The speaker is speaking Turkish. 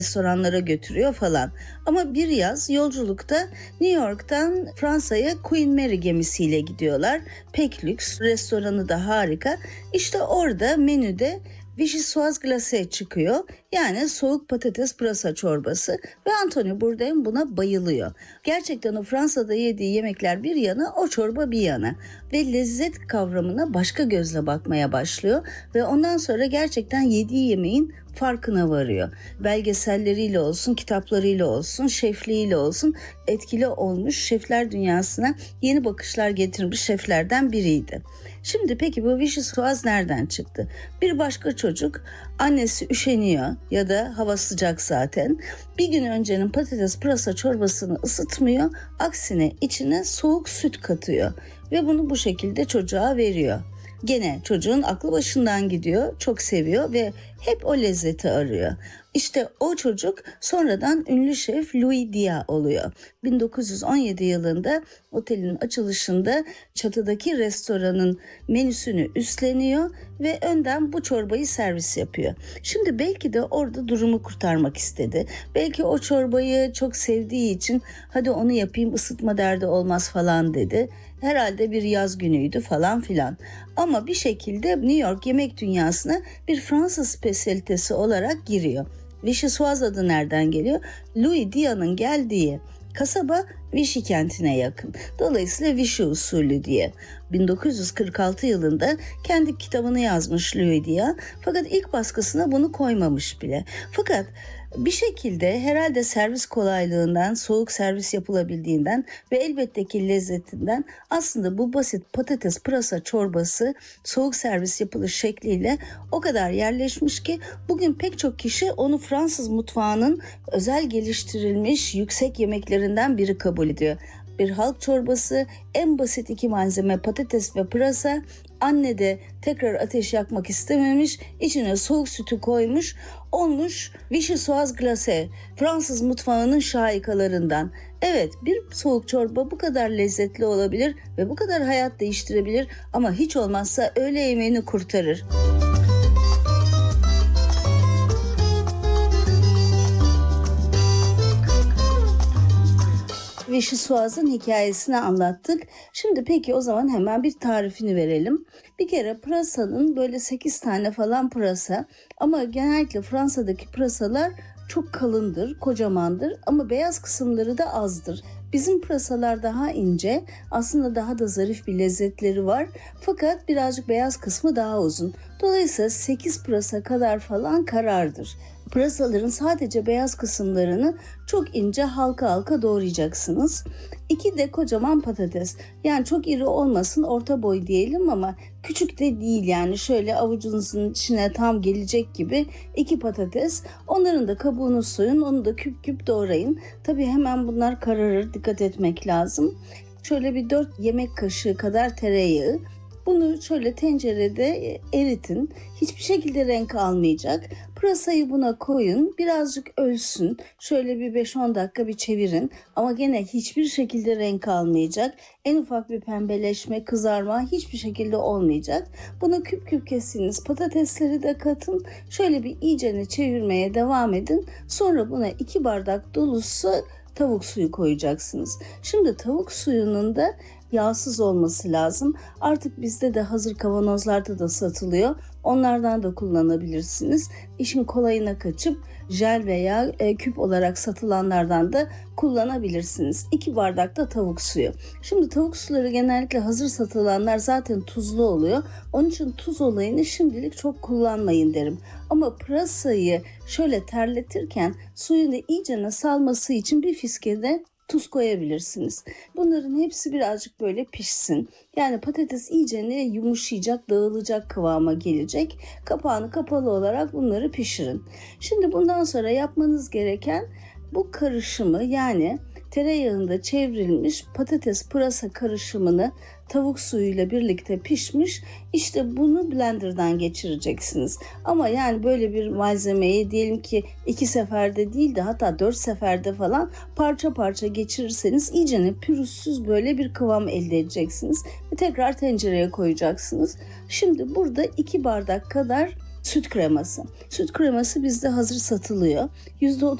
restoranlara götürüyor falan. Ama bir yaz yolculukta New York'tan Fransa'ya Queen Mary gemisiyle gidiyorlar. Pek lüks, restoranı da harika. İşte orada menüde vichyssoise glacé çıkıyor. Yani soğuk patates pırasa çorbası ve Anthony Bourdain buna bayılıyor. Gerçekten o Fransa'da yediği yemekler bir yana, o çorba bir yana ve lezzet kavramına başka gözle bakmaya başlıyor ve ondan sonra gerçekten yediği yemeğin farkına varıyor. Belgeselleriyle olsun, kitaplarıyla olsun, şefliğiyle olsun etkili olmuş, şefler dünyasına yeni bakışlar getirmiş şeflerden biriydi. Şimdi peki bu vichyssoise nereden çıktı? Bir başka çocuk, annesi üşeniyor ya da hava sıcak zaten. Bir gün öncenin patates pırasa çorbasını ısıtmıyor, aksine içine soğuk süt katıyor ve bunu bu şekilde çocuğa veriyor. Gene çocuğun aklı başından gidiyor, çok seviyor ve hep o lezzeti arıyor. İşte o çocuk sonradan ünlü şef Louis Dia oluyor. 1917 yılında otelin açılışında çatıdaki restoranın menüsünü üstleniyor ve önden bu çorbayı servis yapıyor. Şimdi belki de orada durumu kurtarmak istedi. Belki o çorbayı çok sevdiği için hadi onu yapayım, ısıtma derdi olmaz falan dedi. Herhalde bir yaz günüydü falan filan. Ama bir şekilde New York yemek dünyasına bir Fransız spesiyalitesi olarak giriyor. Vichyssoise adı nereden geliyor? Louis Dia'nın geldiği kasaba Vichy kentine yakın. Dolayısıyla Vichy usulü diye. 1946 yılında kendi kitabını yazmış Louis Dia. Fakat ilk baskısına bunu koymamış bile. Fakat bir şekilde herhalde servis kolaylığından, soğuk servis yapılabildiğinden ve elbette ki lezzetinden aslında bu basit patates pırasa çorbası soğuk servis yapılış şekliyle o kadar yerleşmiş ki bugün pek çok kişi onu Fransız mutfağının özel geliştirilmiş yüksek yemeklerinden biri kabul ediyor. Bir halk çorbası, en basit iki malzeme patates ve pırasa. Anne de tekrar ateş yakmak istememiş, içine soğuk sütü koymuş, olmuş vichyssoise glacé, Fransız mutfağının şahikalarından. Evet, bir soğuk çorba bu kadar lezzetli olabilir ve bu kadar hayat değiştirebilir ama hiç olmazsa öğle yemeğini kurtarır. Vichyssoise'ın hikayesini anlattık. Şimdi peki o zaman hemen bir tarifini verelim. Bir kere pırasanın böyle 8 tane falan pırasa ama genellikle Fransa'daki pırasalar çok kalındır, kocamandır ama beyaz kısımları da azdır. Bizim pırasalar daha ince, aslında daha da zarif bir lezzetleri var fakat birazcık beyaz kısmı daha uzun. Dolayısıyla 8 pırasa kadar falan karardır. Pırasaların sadece beyaz kısımlarını çok ince halka halka doğrayacaksınız. 2 de kocaman patates. Yani çok iri olmasın, orta boy diyelim ama küçük de değil, yani şöyle avucunuzun içine tam gelecek gibi 2 patates. Onların da kabuğunu soyun, onu da küp küp doğrayın. Tabii hemen bunlar kararır, dikkat etmek lazım. Şöyle bir 4 yemek kaşığı kadar tereyağı. Bunu şöyle tencerede eritin. Hiçbir şekilde renk almayacak. Pırasayı buna koyun. Birazcık ölsün. Şöyle bir 5-10 dakika bir çevirin. Ama gene hiçbir şekilde renk almayacak. En ufak bir pembeleşme, kızarma hiçbir şekilde olmayacak. Buna küp küp kestiğiniz patatesleri de katın. Şöyle bir iyicene çevirmeye devam edin. Sonra buna 2 bardak dolusu tavuk suyu koyacaksınız. Şimdi tavuk suyunun da yağsız olması lazım. Artık bizde de hazır kavanozlarda da satılıyor. Onlardan da kullanabilirsiniz. İşin kolayına kaçıp jel veya küp olarak satılanlardan da kullanabilirsiniz. 2 bardak da tavuk suyu. Şimdi tavuk suları genellikle hazır satılanlar zaten tuzlu oluyor. Onun için tuz olayını şimdilik çok kullanmayın derim. Ama pırasayı şöyle terletirken suyunu iyicene salması için bir fiskede tuz koyabilirsiniz. Bunların hepsi birazcık böyle pişsin. Yani patates iyicene yumuşayacak, dağılacak kıvama gelecek. Kapağını kapalı olarak bunları pişirin. Şimdi bundan sonra yapmanız gereken bu karışımı, yani tereyağında çevrilmiş patates pırasa karışımını tavuk suyuyla birlikte pişmiş, işte bunu blenderdan geçireceksiniz. Ama yani böyle bir malzemeyi diyelim ki 2 seferde değil de hatta 4 seferde falan parça parça geçirirseniz iyicene pürüzsüz böyle bir kıvam elde edeceksiniz ve tekrar tencereye koyacaksınız. Şimdi burada 2 bardak kadar süt kreması. Süt kreması bizde hazır satılıyor.